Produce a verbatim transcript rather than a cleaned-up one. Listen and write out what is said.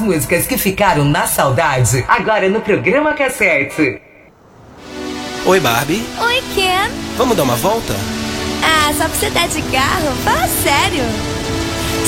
músicas que ficaram na saudade, agora no programa Cassete. Oi, Barbie. Oi, Ken. Vamos dar uma volta? Ah, só pra você tá de carro? Fala sério.